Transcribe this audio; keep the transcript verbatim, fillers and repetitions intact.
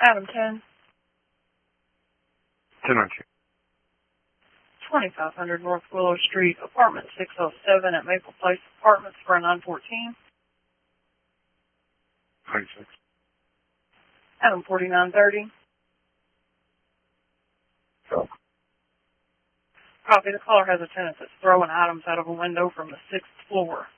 Adam ten. ten nineteen. twenty-five hundred North Willow Street, apartment six oh seven at Maple Place Apartments for a nine fourteen. ninety-six. Adam forty-nine thirty. So. Copy. The caller has a tenant that's throwing items out of a window from the sixth floor.